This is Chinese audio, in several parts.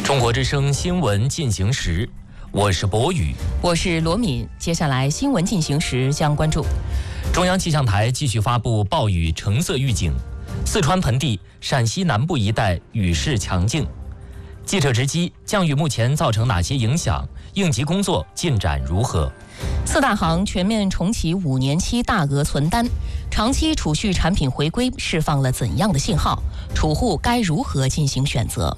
中国之声新闻进行时，我是博宇， 我是罗敏。接下来新闻进行时将关注： 中央气象台继续发布暴雨橙色预警，四川盆地、陕西南部一带雨势强劲。记者直击降雨目前造成哪些影响，应急工作进展如何？ 四大行全面重启5年期大额存单，长期储蓄产品回归释放了怎样的信号？储户该如何进行选择？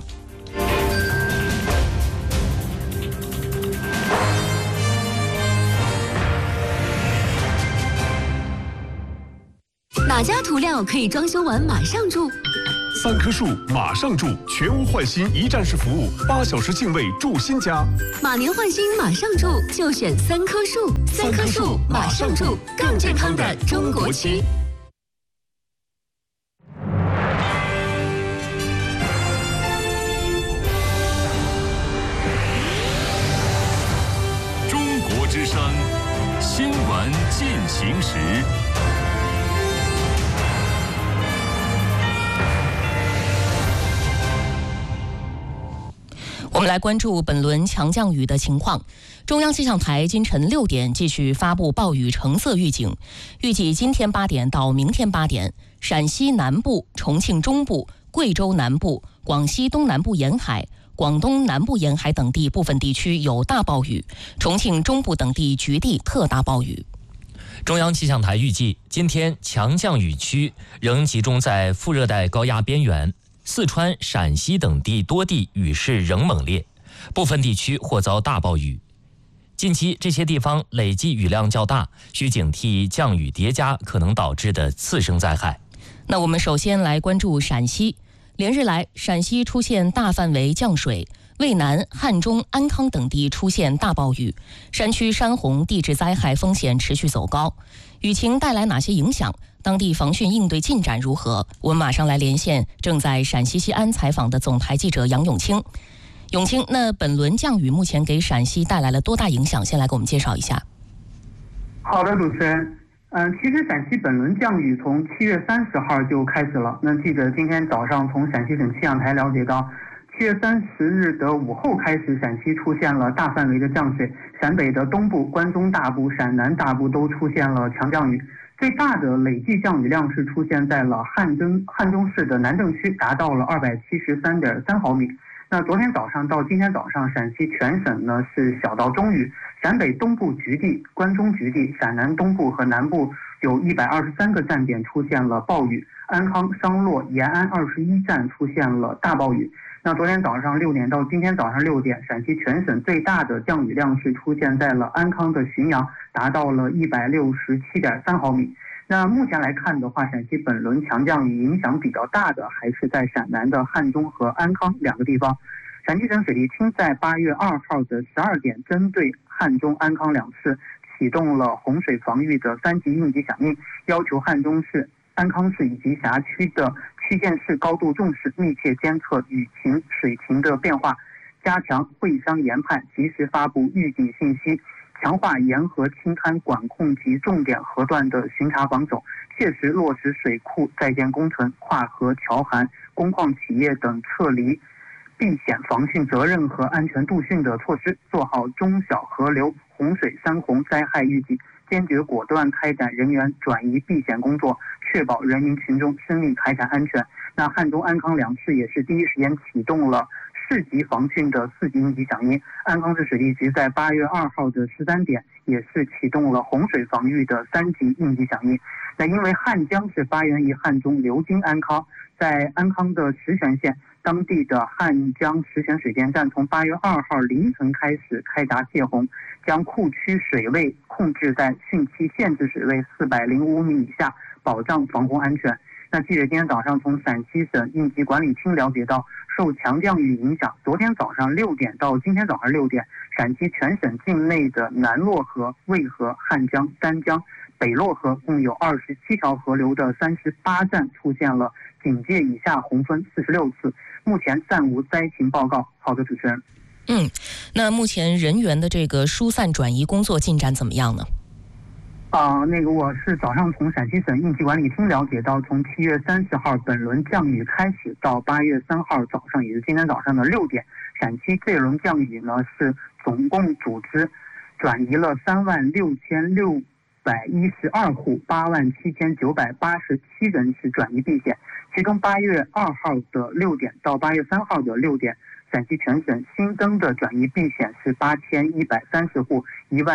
哪家涂料可以装修完马上住 ？3棵树马上住，全屋换新一站式服务，8小时净位住新家。 马年换新马上住，就选3棵树。3棵树马上住，更健康的中国区。 中国之声新闻进行时。 我们来关注本轮强降雨的情况。中央气象台今晨6点继续发布暴雨橙色预警，预计今天8点到明天8点，陕西南部、重庆中部、贵州南部、广西东南部沿海、广东南部沿海等地部分地区有大暴雨，重庆中部等地局地特大暴雨。 中央气象台预计，今天强降雨区仍集中在副热带高压边缘。四川、陕西等地多地雨势仍猛烈，部分地区或遭大暴雨。近期这些地方累计雨量较大，需警惕降雨叠加可能导致的次生灾害。 那我们首先来关注陕西。连日来，陕西出现大范围降水，渭南、汉中、安康等地出现大暴雨，山区山洪地质灾害风险持续走高。雨情带来哪些影响？当地防汛应对进展如何？我们马上来连线正在陕西西安采访的总台记者杨永清。永清，那本轮降雨目前给陕西带来了多大影响？先来给我们介绍一下。 好的，主持人。其实陕西本轮降雨从7月30号就开始了。那记者今天早上从陕西省气象台了解到，7月30日的午后开始，陕西出现了大范围的降水，陕北的东部、关中大部、陕南大部都出现了强降雨。最大的累计降雨量是出现在了汉中市的南郑区，达到了273.3毫米。那昨天早上到今天早上，陕西全省呢是小到中雨，陕北东部局地、关中局地、陕南东部和南部有123个站点出现了暴雨，安康、商洛、延安21站出现了大暴雨。那昨天早上6点到今天早上6点，陕西全省最大的降雨量是出现在了安康的浔阳，达到了167.3毫米。那目前来看的话，陕西本轮强降雨影响比较大的还是在陕南的汉中和安康2个地方。陕西省水利厅在8月2号的12点，针对汉中、安康2市启动了洪水防御的3级应急响应，要求汉中市、安康市以及辖区的区县市高度重视，密切监测雨情、水情的变化，加强会商研判，及时发布预警信息，强化沿河青滩管控及重点河段的巡查防守，切实落实水库在建工程、跨河桥涵、工矿企业等撤离避险防汛责任和安全度汛的措施，做好中小河流、洪水、山洪灾害预警，坚决果断开展人员转移避险工作，确保人民群众生命财产安全。那汉中、安康2市也是第一时间启动了市级防汛的4级应急响应。安康市水利局在8月2号的13点也是启动了洪水防御的3级应急响应。那因为汉江是发源于汉中，流经安康，在安康的石泉县，当地的汉江石泉水电站从8月2号凌晨开始开闸泄洪，将库区水位控制在汛期限制水位405米以下，保障防洪安全。那记者今天早上从陕西省应急管理厅了解到，受强降雨影响，昨天早上6点到今天早上6点，陕西全省境内的南洛河、渭河、汉江、丹江、北洛河共有27条河流的38站出现了警戒以下洪分46次，目前暂无灾情报告。好的，主持人。 那目前人员的这个疏散转移工作进展怎么样呢？ 我是早上从陕西省应急管理厅了解到，从7月30号本轮降雨开始到8月3号早上，也是今天早上的6点， 陕西这轮降雨呢是总共组织转移了36612户，87987人是转移避险。其中8月2号的6点到8月3号的6点，陕西全省新增的转移避险是8130户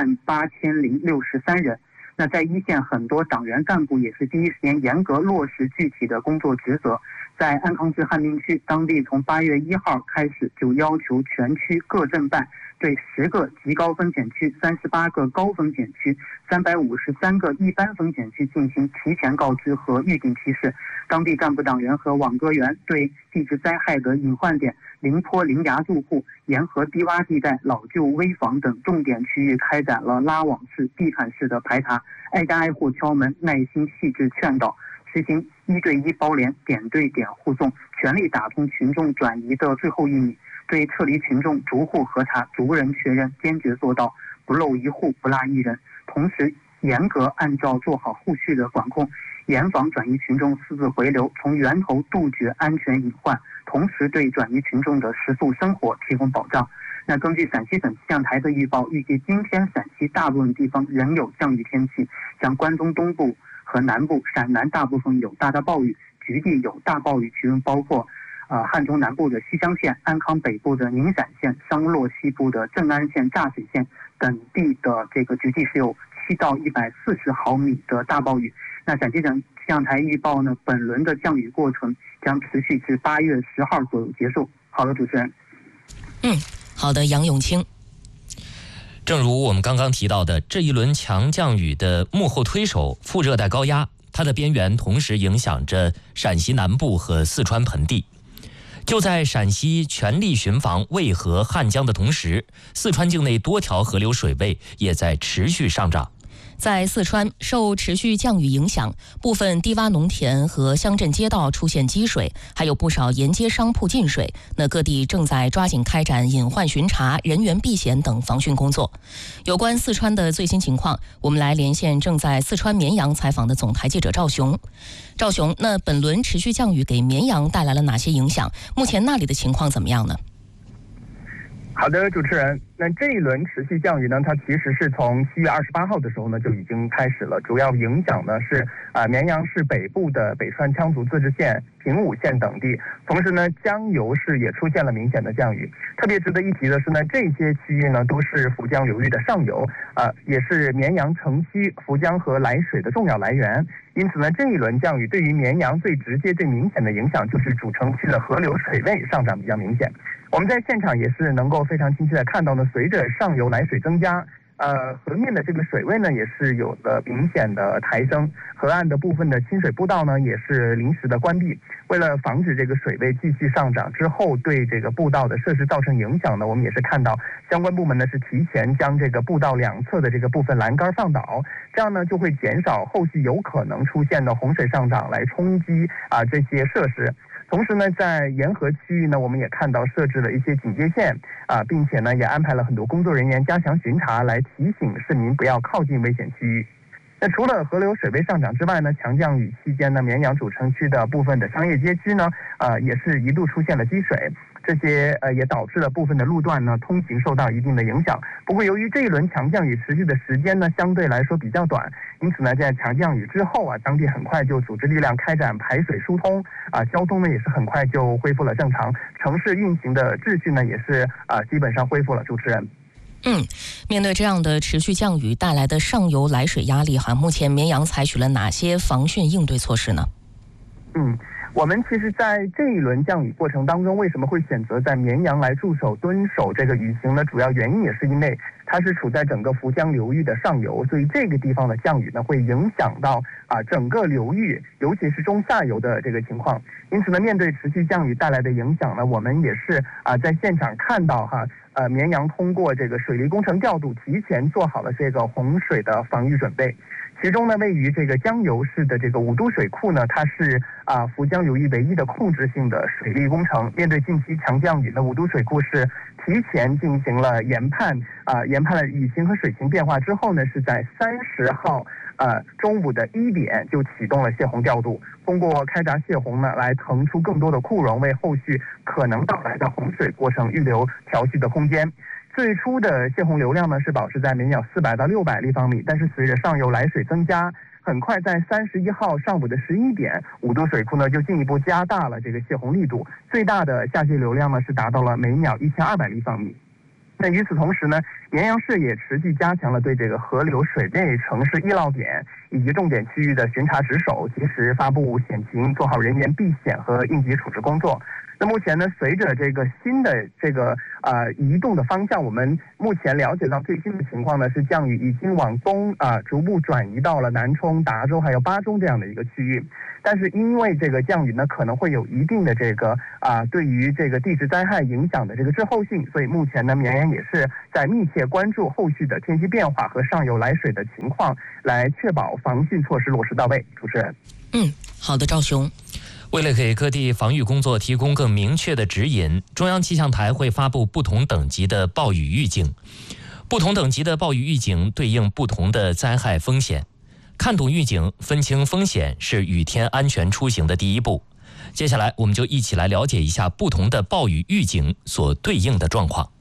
，18063人。那在一线，很多党员干部也是第一时间严格落实具体的工作职责。在安康市汉滨区，当地从8月1号开始就要求全区各镇办对10个极高风险区、38个高风险区、353个一般风险区进行提前告知和预警提示。当地干部党员和网格员对地质灾害的隐患点、陵坡陵崖住户、沿河低洼地带、老旧危房等重点区域开展了拉网式、地毯式的排查，挨家挨户敲门，耐心细致劝导，实行1对1包联、点对点护送，全力打通群众转移的最后1米。对撤离群众逐户核查、逐人确认，坚决做到不漏一户、不落一人。同时，严格按照做好后续的管控，严防转移群众私自回流，从源头杜绝安全隐患，同时对转移群众的食宿生活提供保障。那根据陕西省气象台的预报，预计今天陕西大部分地方仍有降雨天气，像关中东部和南部、陕南大部分有大暴雨，局地有大暴雨，其中包括汉中南部的西乡县、安康北部的宁陕县、商洛西部的镇安县、柞水县等地的这个局地是有7到140毫米的大暴雨。那陕西省气象台预报呢，本轮的降雨过程将持续至8月10号左右结束。好的，主持人。 好的，杨永清。 正如我们刚刚提到的，这一轮强降雨的幕后推手副热带高压，它的边缘同时影响着陕西南部和四川盆地。就在陕西全力巡防渭河、汉江的同时，四川境内多条河流水位也在持续上涨。 在四川，受持续降雨影响，部分低洼农田和乡镇街道出现积水，还有不少沿街商铺进水。那各地正在抓紧开展隐患巡查、人员避险等防汛工作。有关四川的最新情况，我们来连线正在四川绵阳采访的总台记者赵雄。赵雄，那本轮持续降雨给绵阳带来了哪些影响？目前那里的情况怎么样呢？ 好的，主持人，那这一轮持续降雨呢，它其实是从7月28号的时候呢就已经开始了，主要影响呢是绵阳市北部的北川羌族自治县、平武县等地，同时呢江油市也出现了明显的降雨。特别值得一提的是呢，这些区域呢都是涪江流域的上游，也是绵阳城西涪江河来水的重要来源。因此呢，这一轮降雨对于绵阳最直接、最明显的影响就是主城区的河流水位上涨比较明显。我们在现场也是能够非常清晰的看到呢，随着上游来水增加，河面的这个水位呢也是有了明显的抬升，河岸的部分的清水步道呢也是临时的关闭。为了防止这个水位继续上涨之后对这个步道的设施造成影响呢，我们也是看到相关部门呢是提前将这个步道两侧的这个部分栏杆放倒，这样呢就会减少后续有可能出现的洪水上涨来冲击这些设施。同时呢，在沿河区域呢，我们也看到设置了一些警戒线并且呢也安排了很多工作人员加强巡查，来提醒市民不要靠近危险区域。那除了河流水位上涨之外呢，强降雨期间呢，绵阳主城区的部分的商业街区呢，也是一度出现了积水。这些也导致了部分的路段呢通行受到一定的影响。不过由于这一轮强降雨持续的时间呢相对来说比较短，因此呢在强降雨之后当地很快就组织力量开展排水疏通交通呢也是很快就恢复了正常，城市运行的秩序呢也是基本上恢复了。主持人。 面对这样的持续降雨带来的上游来水压力目前绵阳采取了哪些防汛应对措施呢？ 我们其实在这一轮降雨过程当中，为什么会选择在绵阳来驻守蹲守这个雨型呢？主要原因也是因为它是处在整个涪江流域的上游，所以这个地方的降雨呢会影响到整个流域，尤其是中下游的这个情况。因此呢，面对持续降雨带来的影响呢，我们也是在现场看到绵阳通过这个水利工程调度，提前做好了这个洪水的防御准备。其中呢，位于这个江油市的这个五都水库呢，它是涪江流域唯一的控制性的水利工程。面对近期强降雨呢，五都水库是提前进行了研判了雨情和水情变化之后呢，是在30号中午的1点就启动了泄洪调度，通过开闸泄洪呢，来腾出更多的库容，为后续可能到来的洪水过程预留调蓄的空间。最初的泄洪流量呢是保持在每秒400到600立方米，但是随着上游来水增加，很快在31号上午的11点，5渡水库呢就进一步加大了这个泄洪力度，最大的下泄流量呢是达到了每秒1200立方米。那与此同时呢，绵阳市也持续加强了对这个河流水内城市易涝点以及重点区域的巡查值守，及时发布险情，做好人员避险和应急处置工作。那目前呢，随着这个新的这个移动的方向，我们目前了解到最新的情况呢是降雨已经往东逐步转移到了南充、达州还有巴中这样的一个区域。但是因为这个降雨呢可能会有一定的这个对于这个地质灾害影响的这个滞后性，所以目前呢绵阳也是在密切关注后续的天气变化和上游来水的情况，来确保防汛措施落实到位。主持人。 好的，赵雄。 为了给各地防御工作提供更明确的指引，中央气象台会发布不同等级的暴雨预警。不同等级的暴雨预警对应不同的灾害风险。看懂预警，分清风险是雨天安全出行的第一步。接下来，我们就一起来了解一下不同的暴雨预警所对应的状况。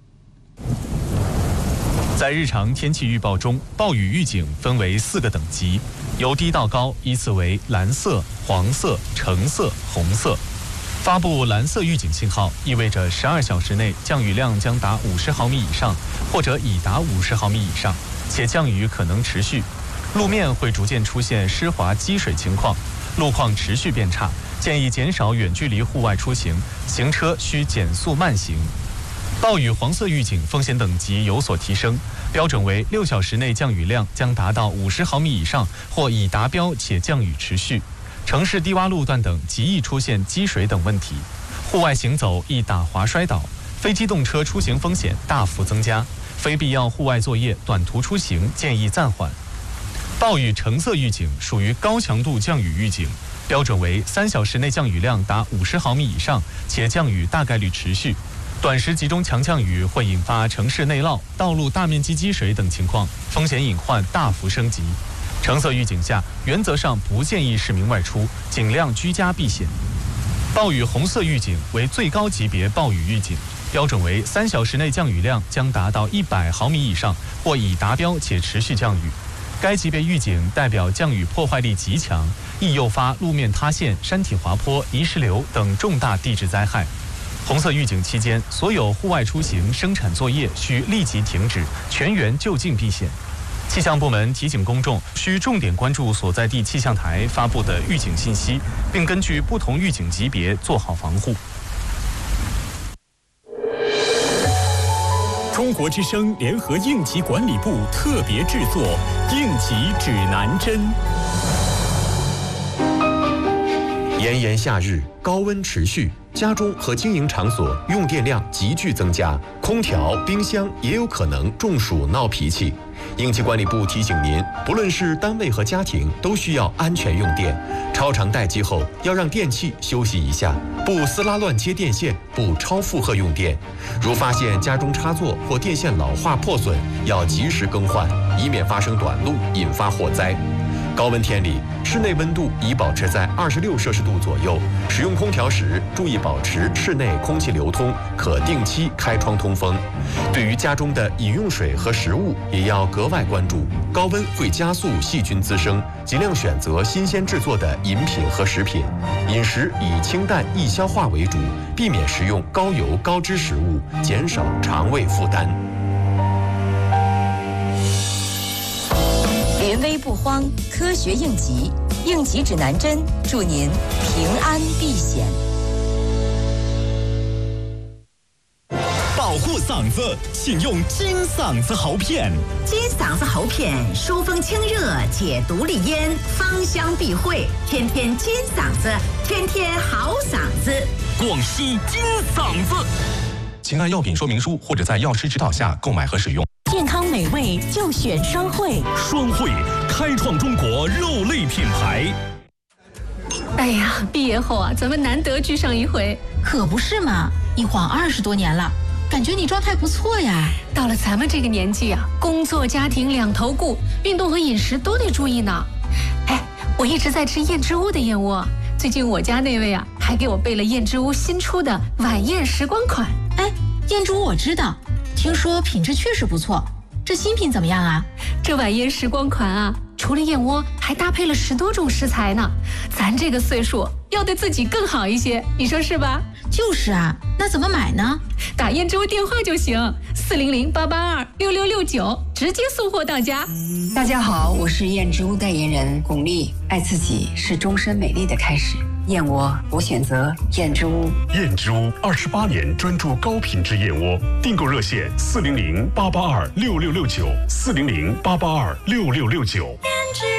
在日常天气预报中，暴雨预警分为4个等级，由低到高依次为蓝色、黄色、橙色、红色。发布蓝色预警信号意味着12小时内降雨量将达50毫米以上，或者已达50毫米以上，且降雨可能持续。路面会逐渐出现湿滑积水情况，路况持续变差，建议减少远距离户外出行，行车需减速慢行。暴雨黄色预警风险等级有所提升，标准为6小时内降雨量将达到50毫米以上，或已达标且降雨持续。城市低洼路段等极易出现积水等问题，户外行走易打滑摔倒，非机动车出行风险大幅增加，非必要户外作业、短途出行建议暂缓。暴雨橙色预警属于高强度降雨预警，标准为3小时内降雨量达50毫米以上，且降雨大概率持续。短时集中强降雨会引发城市内涝、道路大面积积水等情况，风险隐患大幅升级。橙色预警下，原则上不建议市民外出，尽量居家避险。暴雨红色预警为最高级别暴雨预警，标准为3小时内降雨量将达到100毫米以上，或已达标且持续降雨。该级别预警代表降雨破坏力极强，易诱发路面塌陷、山体滑坡、泥石流等重大地质灾害。红色预警期间，所有户外出行、生产作业需立即停止，全员就近避险。气象部门提醒公众，需重点关注所在地气象台发布的预警信息，并根据不同预警级别做好防护。 中国之声联合应急管理部特别制作《应急指南针》。 炎炎夏日，高温持续，家中和经营场所用电量急剧增加，空调、冰箱也有可能中暑闹脾气。应急管理部提醒您，不论是单位和家庭，都需要安全用电。超长待机后，要让电器休息一下，不撕拉乱接电线，不超负荷用电。如发现家中插座或电线老化破损，要及时更换，以免发生短路，引发火灾。高温天里，室内温度宜保持在26摄氏度左右。使用空调时，注意保持室内空气流通，可定期开窗通风。对于家中的饮用水和食物，也要格外关注。高温会加速细菌滋生，尽量选择新鲜制作的饮品和食品。饮食以清淡易消化为主，避免食用高油高脂食物，减少肠胃负担。 临危不慌，科学应急，应急指南针，祝您平安避险。 保护嗓子，请用金嗓子喉片。 金嗓子喉片疏风清热，解毒利咽，芳香避秽，天天金嗓子，天天好嗓子。 广西金嗓子，请按药品说明书或者在药师指导下购买和使用。 健康美味就选双汇， 双汇开创中国肉类品牌。 哎呀，毕业后啊，咱们难得聚上一回。 可不是嘛，一晃20多年了，感觉你状态不错呀。 到了咱们这个年纪啊，工作家庭两头顾， 运动和饮食都得注意呢。哎，我一直在吃燕之屋的燕窝，最近我家那位啊还给我备了燕之屋新出的晚宴时光款。 哎，燕之屋我知道，听说品质确实不错。这新品怎么样啊？ 这晚宴时光款啊，除了燕窝，还搭配了10多种食材呢。咱这个岁数要对自己更好一些，你说是吧？ 就是啊，那怎么买呢？ 打燕之屋电话就行，400-882-6669，直接送货到家。 大家好，我是燕之屋代言人巩俐。爱自己是终身美丽的开始。燕窝，我选择燕之屋。 燕之屋28年专注高品质燕窝，订购热线400-882-6669，400-882-6669。